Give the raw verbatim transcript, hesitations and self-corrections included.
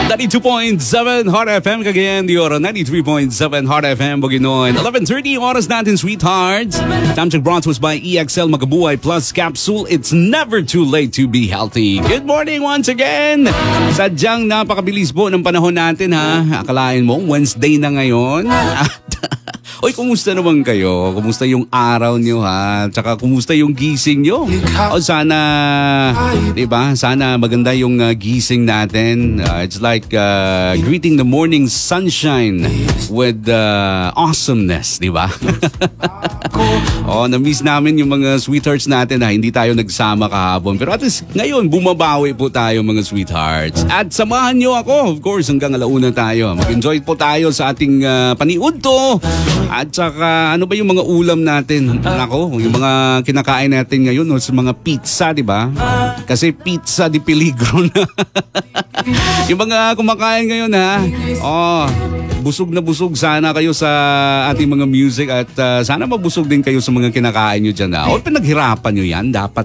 ninety-two point seven Hot F M, Cagayan de Oro, ninety-three point seven Hot F M, Buginoy. eleven thirty oras natin, sweethearts. Time check brought to us by E X L Magabuhay Plus Capsule. It's never too late to be healthy. Good morning once again. Sadyang napakabilis po ng panahon natin, ha. Akalain mo, Wednesday na ngayon. Oy, kumusta naman kayo? Kumusta yung araw nyo, ha? Tsaka kumusta yung gising nyo? O sana, di ba? Sana maganda yung uh, gising natin. Uh, it's like uh, greeting the morning sunshine with uh, awesomeness, di ba? Oh, na-miss namin yung mga sweethearts natin, ha? Hindi tayo nagsama kahapon. Pero at least ngayon, bumabawi po tayo, mga sweethearts. At samahan nyo ako, of course, hanggang alauna tayo. Mag-enjoy po tayo sa ating uh, paniudto. At saka, ano ba yung mga ulam natin? Nako, yung mga kinakain natin ngayon, no, sa mga pizza, di ba? Kasi pizza di peligro na. Yung mga kumakain ngayon, ha? Oh, busog na busog sana kayo sa ating mga music at uh, sana mabusog din kayo sa mga kinakain nyo dyan, ha? O pinaghirapan nyo yan, dapat